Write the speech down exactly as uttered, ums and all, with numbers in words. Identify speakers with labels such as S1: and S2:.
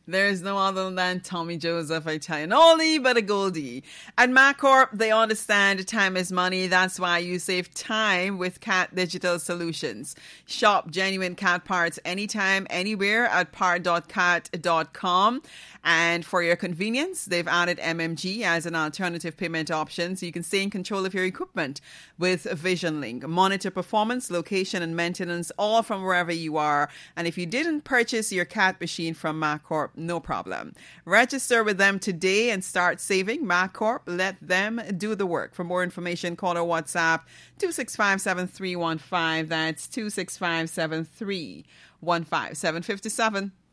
S1: There's no other than Tommy Joseph, I tell you. Not only but a Goldie. At MacCorp, they understand time is money. That's why you save time with Cat Digital Solutions. Shop genuine cat parts anytime, anywhere at part dot cat dot com. And for your convenience, they've added M M G as an alternative payment option so you can stay in control of your equipment with VisionLink. Monitor performance, location, and maintenance all from wherever you are. And if you didn't purchase your cat machine from MacCorp, no problem. Register with them today and start saving. MacCorp, let them do the work. For more information, call or WhatsApp two six five, seven three one five. That's two six five, seven three one five. seven fifty-seven.